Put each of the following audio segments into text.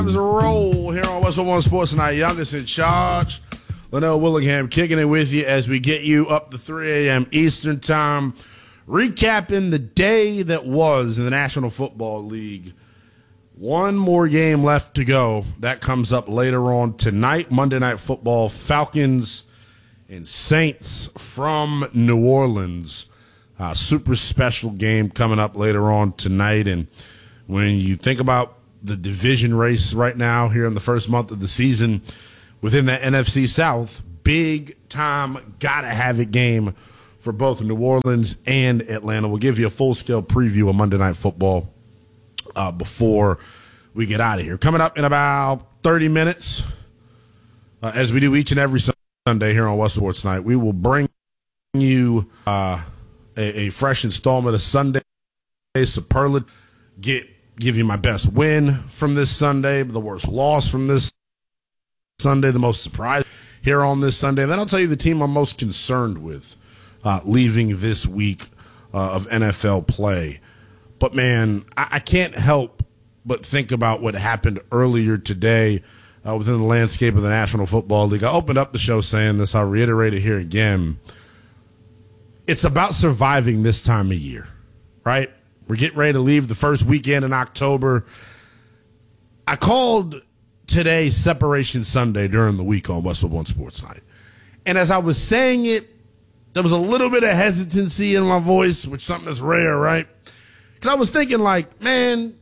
Roll here on Westwood One Sports Tonight. Youngest in charge, Linnell Willingham, kicking it with you as we get you up to 3 a.m. Eastern Time, recapping the day that was in the National Football League. One more game left to go. That comes up later on tonight. Monday Night Football, Falcons and Saints from New Orleans. Super special game coming up later on tonight. And when you think about the division race right now here in the first month of the season within the NFC South, big time, gotta have it game for both New Orleans and Atlanta. We'll give you a full-scale preview of Monday Night Football before we get out of here. Coming up in about 30 minutes, as we do each and every Sunday here on Westwood Sports Night, we will bring you a fresh installment of Sunday Superlative. Give you my best win from this Sunday, the worst loss from this Sunday, the most surprise here on this Sunday. And then I'll tell you the team I'm most concerned with leaving this week of NFL play. But, man, I can't help but think about what happened earlier today within the landscape of the National Football League. I opened up the show saying this. I'll reiterate it here again. It's about surviving this time of year, right? We're getting ready to leave the first weekend in October. I called today Separation Sunday during the week on Westwood One Sports Night. And as I was saying it, there was a little bit of hesitancy in my voice, which is something that's rare, right? Because I was thinking like, man,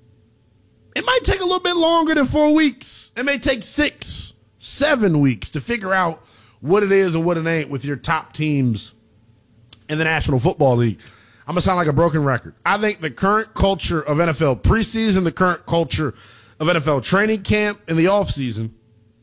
it might take a little bit longer than 4 weeks. It may take 6, 7 weeks to figure out what it is and what it ain't with your top teams in the National Football League. I'm going to sound like a broken record. I think the current culture of NFL preseason, the current culture of NFL training camp in the offseason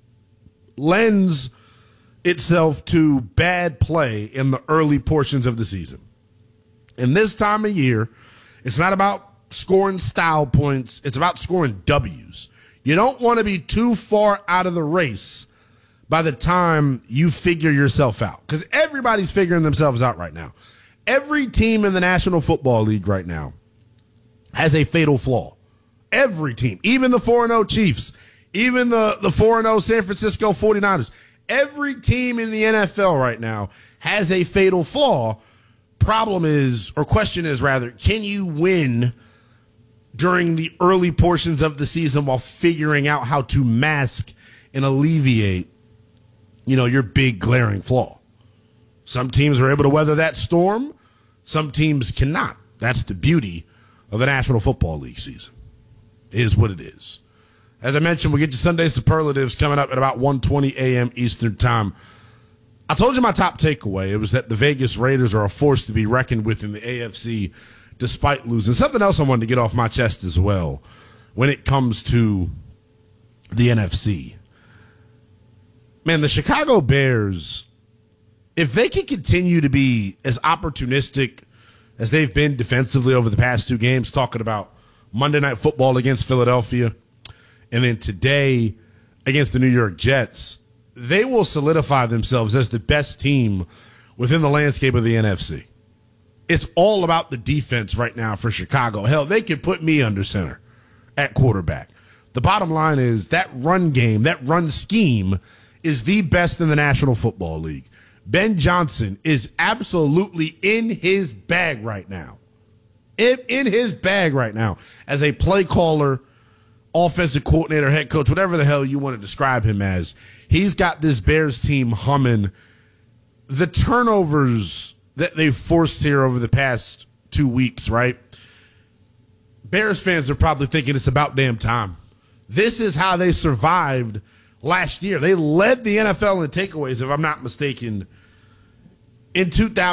lends itself to bad play in the early portions of the season. In this time of year, it's not about scoring style points. It's about scoring W's. You don't want to be too far out of the race by the time you figure yourself out, because everybody's figuring themselves out right now. Every team in the National Football League right now has a fatal flaw. Every team, even the 4-0 Chiefs, even the 4-0 San Francisco 49ers, every team in the NFL right now has a fatal flaw. Problem is, or question is rather, can you win during the early portions of the season while figuring out how to mask and alleviate, your big glaring flaw? Some teams are able to weather that storm. Some teams cannot. That's the beauty of the National Football League season. It is what it is. As I mentioned, we'll get to Sunday Superlatives coming up at about 1:20 a.m. Eastern Time. I told you my top takeaway. It was that the Vegas Raiders are a force to be reckoned with in the AFC despite losing. Something else I wanted to get off my chest as well when it comes to the NFC. Man, the Chicago Bears, if they can continue to be as opportunistic as they've been defensively over the past 2 games, talking about Monday Night Football against Philadelphia and then today against the New York Jets, they will solidify themselves as the best team within the landscape of the NFC. It's all about the defense right now for Chicago. Hell, they could put me under center at quarterback. The bottom line is that run game, that run scheme is the best in the National Football League. Ben Johnson is absolutely in his bag right now. In his bag right now as a play caller, offensive coordinator, head coach, whatever the hell you want to describe him as. He's got this Bears team humming. The turnovers that they've forced here over the past 2 weeks, right? Bears fans are probably thinking it's about damn time. This is how they survived last year. They led the NFL in takeaways, if I'm not mistaken, in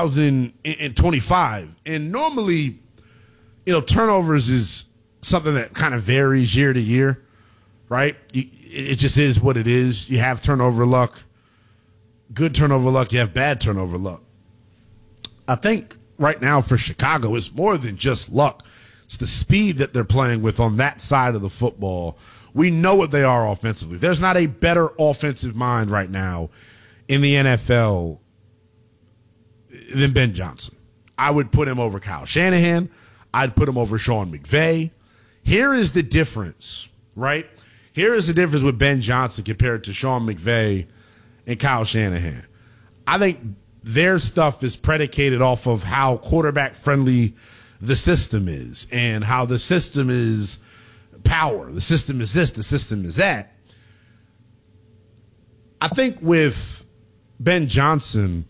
2025. And normally, turnovers is something that kind of varies year to year, right? It just is what it is. You have turnover luck, good turnover luck. You have bad turnover luck. I think right now for Chicago, it's more than just luck. It's the speed that they're playing with on that side of the football. We know what they are offensively. There's not a better offensive mind right now in the NFL than Ben Johnson. I would put him over Kyle Shanahan. I'd put him over Sean McVay. Here is the difference, right? Here is the difference with Ben Johnson compared to Sean McVay and Kyle Shanahan. I think their stuff is predicated off of how quarterback friendly the system is and how the system is power. The system is this, the system is that. I think with Ben Johnson,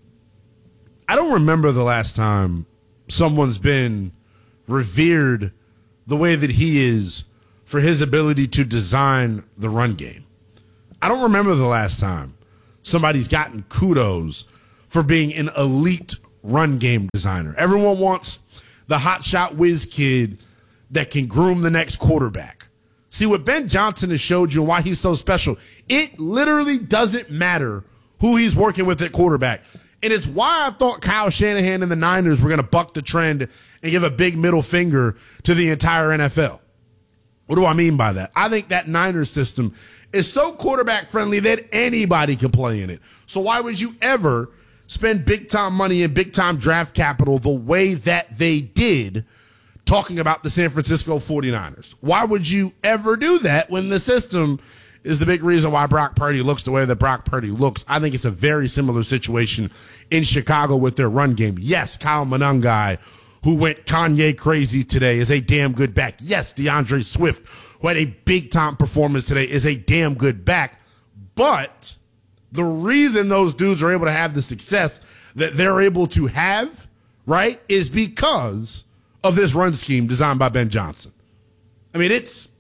I don't remember the last time someone's been revered the way that he is for his ability to design the run game. I don't remember the last time somebody's gotten kudos for being an elite run game designer. Everyone wants the hotshot whiz kid that can groom the next quarterback. See, what Ben Johnson has showed you and why he's so special, it literally doesn't matter who he's working with at quarterback. And it's why I thought Kyle Shanahan and the Niners were going to buck the trend and give a big middle finger to the entire NFL. What do I mean by that? I think that Niners system is so quarterback friendly that anybody can play in it. So why would you ever spend big time money and big time draft capital the way that they did talking about the San Francisco 49ers? Why would you ever do that when the system is the big reason why Brock Purdy looks the way that Brock Purdy looks? I think it's a very similar situation in Chicago with their run game. Yes, Kyle Monangai, who went Kanye crazy today, is a damn good back. Yes, DeAndre Swift, who had a big-time performance today, is a damn good back. But the reason those dudes are able to have the success that they're able to have, right, is because of this run scheme designed by Ben Johnson. I mean, it's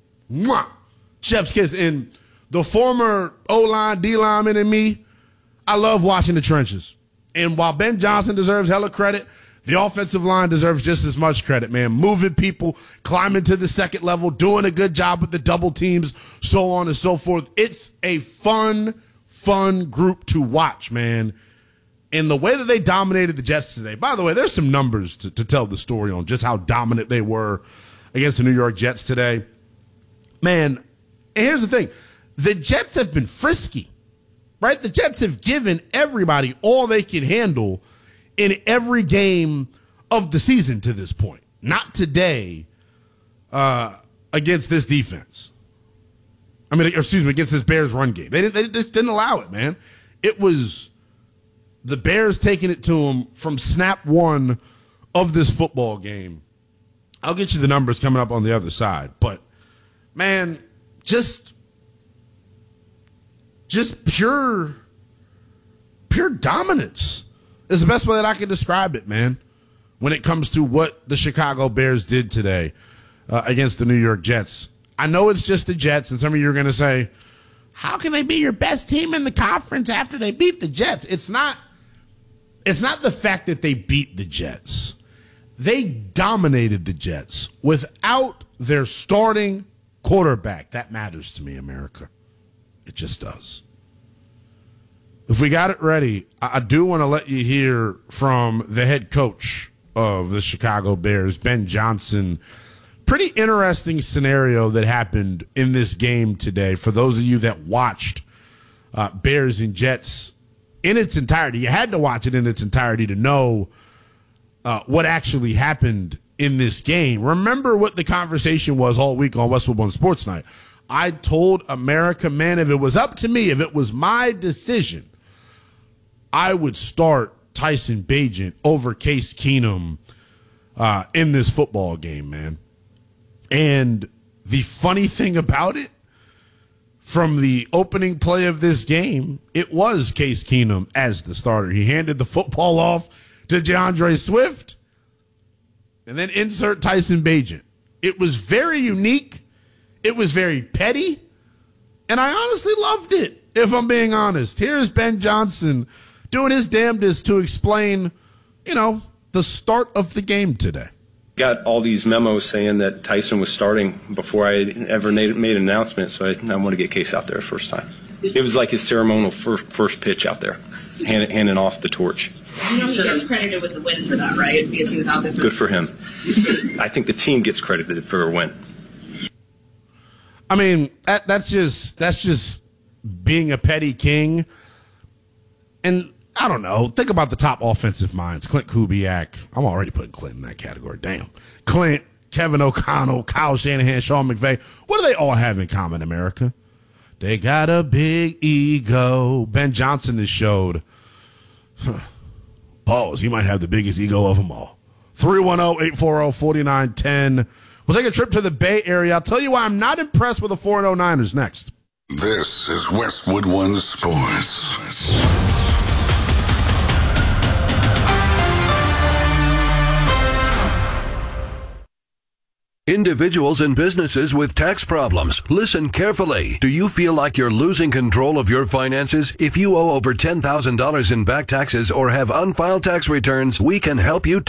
chef's kiss. And the former O-line, D-lineman in me, I love watching the trenches. And while Ben Johnson deserves hella credit, the offensive line deserves just as much credit, man. Moving people, climbing to the second level, doing a good job with the double teams, so on and so forth. It's a fun group to watch, man. And the way that they dominated the Jets today, by the way, there's some numbers to tell the story on just how dominant they were against the New York Jets today. Man, and here's the thing. The Jets have been frisky, right? The Jets have given everybody all they can handle in every game of the season to this point. Not today against this defense. I mean, excuse me, against this Bears run game. They just didn't allow it, man. It was the Bears taking it to them from snap one of this football game. I'll get you the numbers coming up on the other side. But, man, just pure dominance is the best way that I can describe it, man, when it comes to what the Chicago Bears did today against the New York Jets. I know it's just the Jets, and some of you are going to say, how can they be your best team in the conference after they beat the Jets? It's not the fact that they beat the Jets. They dominated the Jets without their starting quarterback. That matters to me, America. It just does. If we got it ready, I do want to let you hear from the head coach of the Chicago Bears, Ben Johnson. Pretty interesting scenario that happened in this game today. For those of you that watched Bears and Jets in its entirety, you had to watch it in its entirety to know what actually happened in this game. Remember what the conversation was all week on Westwood One Sports Night. I told America, man, if it was up to me, if it was my decision, I would start Tyson Bagent over Case Keenum in this football game, man. And the funny thing about it, from the opening play of this game, it was Case Keenum as the starter. He handed the football off to DeAndre Swift, and then insert Tyson Bagent. It was very unique. It was very petty, and I honestly loved it, if I'm being honest. Here's Ben Johnson doing his damnedest to explain, the start of the game today. Got all these memos saying that Tyson was starting before I ever made an announcement, so I want to get Case out there first time. It was like his ceremonial first pitch out there, handing off the torch. He gets credited with the win for that, right? Because he was out there. Good for him. I think the team gets credited for a win. I mean, that's just being a petty king. And I don't know. Think about the top offensive minds. Clint Kubiak. I'm already putting Clint in that category. Damn. Clint, Kevin O'Connell, Kyle Shanahan, Sean McVay. What do they all have in common, America? They got a big ego. Ben Johnson has showed. Pause. He might have the biggest ego of them all. 310-840-4910. We'll take a trip to the Bay Area. I'll tell you why I'm not impressed with the 4-0 Niners next. This is Westwood One Sports. Individuals and businesses with tax problems, listen carefully. Do you feel like you're losing control of your finances? If you owe over $10,000 in back taxes or have unfiled tax returns, we can help you